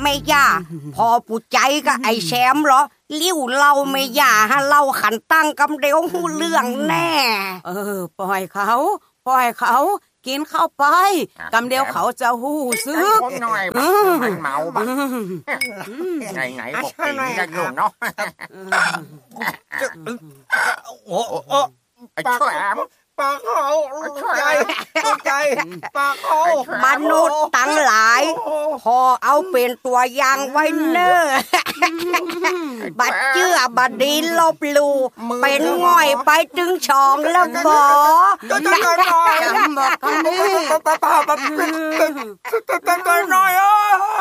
ไม่ย่าพอปูใจก็ไอแชมป์เหรอลิ้วเราไม่ย่าฮะเราขันตั้งกำเดียวหูเรื่องแน่ปล่อยเขากินเข้าไปกำเดียวเขาจะหู้ซึกหน่อยมันเมาบ้างไงบอกกินจะอยู่เนาะโอ้ไอ้ช่วยปากเขาใจปากเขามนุษย์ตั้งหลายพอเอาเป็นตัวอย่างไว้เนอบัดเชื่อบัดดีลบลูเป็นง่อยไปถึงช่องแล้วบอกกันนี่ป้าน้อย